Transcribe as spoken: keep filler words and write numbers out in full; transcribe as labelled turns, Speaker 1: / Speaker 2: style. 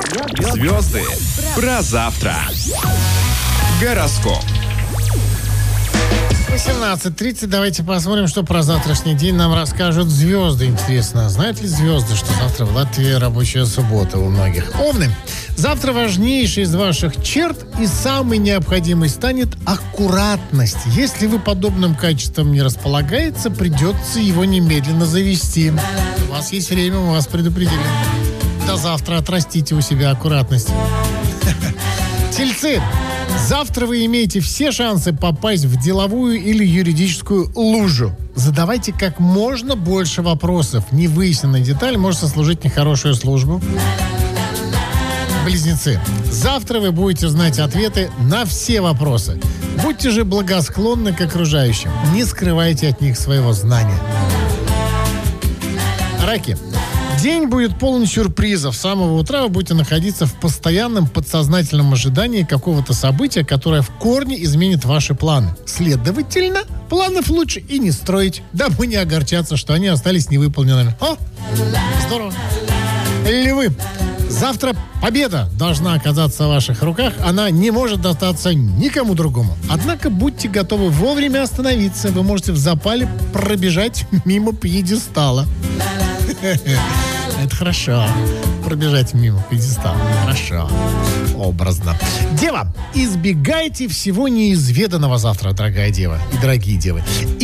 Speaker 1: Звезды про завтра. Гороскоп.
Speaker 2: восемнадцать тридцать. Давайте посмотрим, что про завтрашний день нам расскажут звезды. Интересно, знают ли звезды, что завтра в Латвии рабочая суббота у многих? Овны. Завтра важнейшей из ваших черт и самой необходимой станет аккуратность. Если вы подобным качеством не располагаете, придется его немедленно завести. У вас есть время, мы вас предупредили. До завтра отрастите у себя аккуратность. Тельцы. Завтра вы имеете все шансы попасть в деловую или юридическую лужу. Задавайте как можно больше вопросов. Невыясненная деталь может сослужить нехорошую службу. Близнецы. Завтра вы будете знать ответы на все вопросы. Будьте же благосклонны к окружающим. Не скрывайте от них своего знания. Раки. День будет полон сюрпризов. С самого утра вы будете находиться в постоянном подсознательном ожидании какого-то события, которое в корне изменит ваши планы. Следовательно, планов лучше и не строить, дабы не огорчаться, что они остались невыполненными. О, здорово. Львы. Завтра победа должна оказаться в ваших руках. Она не может достаться никому другому. Однако будьте готовы вовремя остановиться. Вы можете в запале пробежать мимо пьедестала. Это хорошо. Пробежать мимо пьедестала. Хорошо. Образно. Дева. Избегайте всего неизведанного завтра, дорогая дева и дорогие девы.